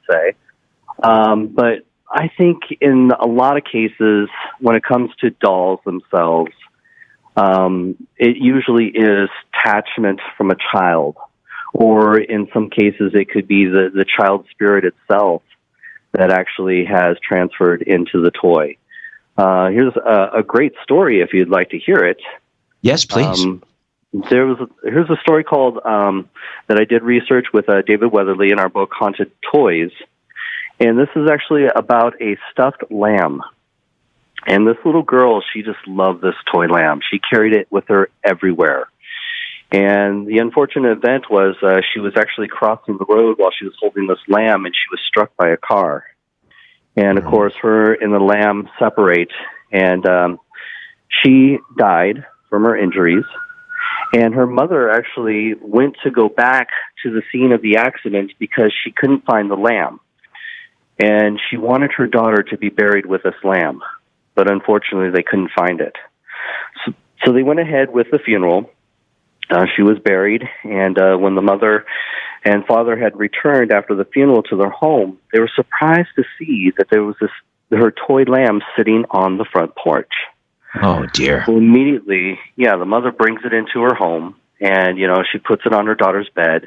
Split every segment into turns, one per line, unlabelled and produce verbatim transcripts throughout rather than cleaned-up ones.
say. Um, but I think in a lot of cases, when it comes to dolls themselves, um, it usually is attachment from a child, or in some cases, it could be the, the child spirit itself that actually has transferred into the toy. Uh, here's a, a great story if you'd like to hear it.
Yes, please.
Um, there was a, here's a story called um, that I did research with uh, David Weatherly in our book Haunted Toys, and this is actually about a stuffed lamb. And this little girl, she just loved this toy lamb. She carried it with her everywhere. And the unfortunate event was uh, she was actually crossing the road while she was holding this lamb, and she was struck by a car. And, of course, her and the lamb separate, and um, she died from her injuries. And her mother actually went to go back to the scene of the accident because she couldn't find the lamb. And she wanted her daughter to be buried with this lamb, but unfortunately they couldn't find it. So, so they went ahead with the funeral. Uh, she was buried, and uh, when the mother and father had returned after the funeral to their home, they were surprised to see that there was this her toy lamb sitting on the front porch.
Oh, dear.
Well, immediately, yeah, the mother brings it into her home, and, you know, she puts it on her daughter's bed.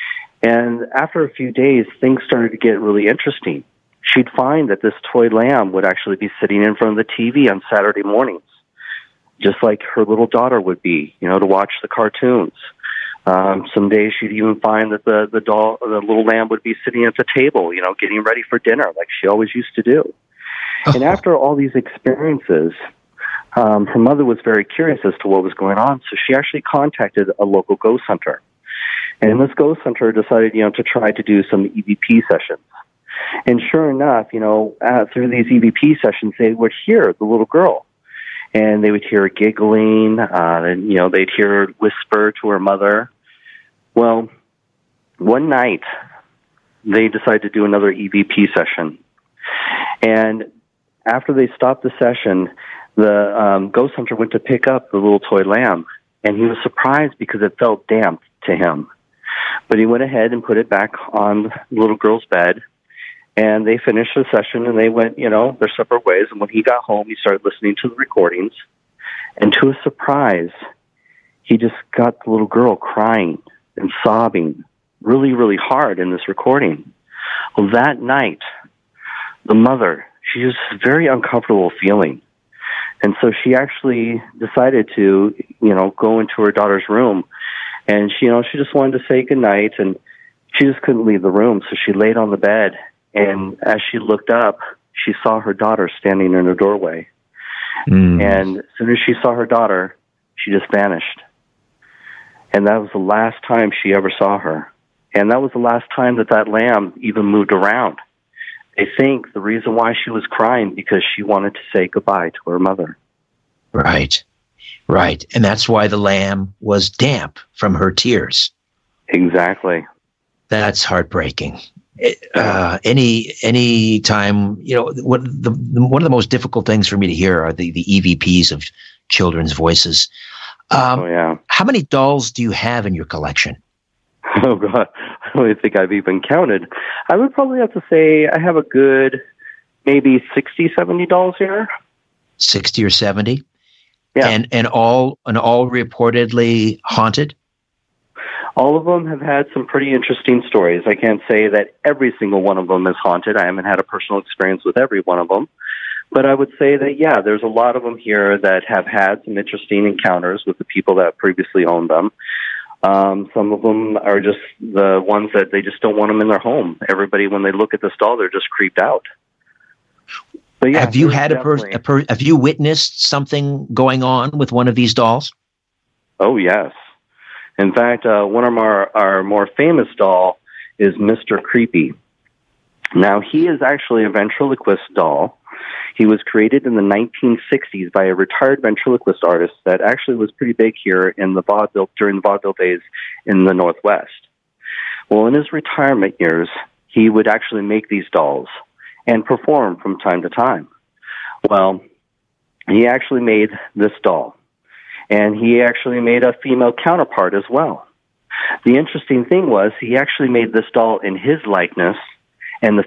And after a few days, things started to get really interesting. She'd find that this toy lamb would actually be sitting in front of the T V on Saturday mornings, just like her little daughter would be, you know, to watch the cartoons. Um, some days she'd even find that the, the doll, the little lamb would be sitting at the table, you know, getting ready for dinner like she always used to do. And after all these experiences, um, her mother was very curious as to what was going on, so she actually contacted a local ghost hunter. And this ghost hunter decided, you know, to try to do some E V P sessions. And sure enough, you know, uh, through these E V P sessions, they would hear the little girl. And they would hear her giggling, uh, and, you know, they'd hear her whisper to her mother. Well, one night, they decided to do another E V P session. And after they stopped the session, the um, ghost hunter went to pick up the little toy lamb, and he was surprised because it felt damp to him. But he went ahead and put it back on the little girl's bed, and they finished the session, and they went, you know, their separate ways. And when he got home, he started listening to the recordings. And to his surprise, he just got the little girl crying and sobbing really, really hard in this recording. Well, that night, the mother, she was very uncomfortable feeling. And so she actually decided to, you know, go into her daughter's room. And she, you know, she just wanted to say goodnight, and she just couldn't leave the room. So she laid on the bed. And as she looked up, she saw her daughter standing in her doorway. Mm. And as soon as she saw her daughter, she just vanished. And that was the last time she ever saw her. And that was the last time that that lamb even moved around. They think the reason why she was crying because she wanted to say goodbye to her mother.
Right, right. And that's why the lamb was damp from her tears.
Exactly.
That's heartbreaking. Uh, any any time, you know, what the, the one of the most difficult things for me to hear are the, the E V Ps of children's voices. Um,
oh, yeah.
How many dolls do you have in your collection?
Oh, God. I don't even think I've even counted. I would probably have to say I have a good maybe sixty, seventy dolls here.
sixty or seventy?
Yeah.
And, and, all, and all reportedly haunted?
All of them have had some pretty interesting stories. I can't say that every single one of them is haunted. I haven't had a personal experience with every one of them. But I would say that, yeah, there's a lot of them here that have had some interesting encounters with the people that previously owned them. Um, some of them are just the ones that they just don't want them in their home. Everybody, when they look at this doll, they're just creeped out. But yeah,
have you had a, per- a per- have you witnessed something going on with one of these dolls?
Oh, yes. In fact, uh, one of our, our more famous doll is Mister Creepy. Now, he is actually a ventriloquist doll. He was created in the nineteen sixties by a retired ventriloquist artist that actually was pretty big here in the vaudeville, during the vaudeville days in the Northwest. Well, in his retirement years, he would actually make these dolls and perform from time to time. Well, he actually made this doll. And he actually made a female counterpart as well. The interesting thing was he actually made this doll in his likeness, and the